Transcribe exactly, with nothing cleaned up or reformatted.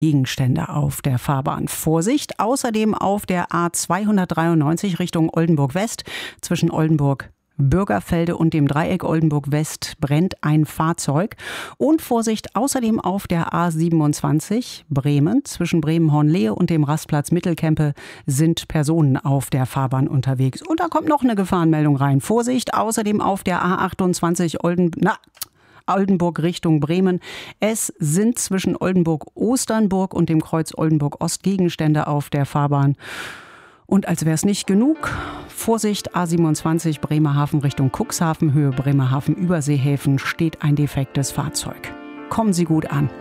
Gegenstände auf der Fahrbahn. Vorsicht, außerdem auf der A zweihundertdreiundneunzig Richtung Oldenburg West zwischen Oldenburg Bürgerfelde und dem Dreieck Oldenburg West brennt ein Fahrzeug. Und Vorsicht, außerdem auf der A siebenundzwanzig Bremen zwischen Bremen-Hornlehe und dem Rastplatz Mittelkempe sind Personen auf der Fahrbahn unterwegs. Und da kommt noch eine Gefahrenmeldung rein. Vorsicht, außerdem auf der A achtundzwanzig Olden, na, Oldenburg Richtung Bremen. Es sind zwischen Oldenburg-Osternburg und dem Kreuz Oldenburg-Ost Gegenstände auf der Fahrbahn. Und als wäre es nicht genug, Vorsicht, A siebenundzwanzig Bremerhaven Richtung Cuxhaven, Höhe Bremerhaven Überseehäfen steht ein defektes Fahrzeug. Kommen Sie gut an.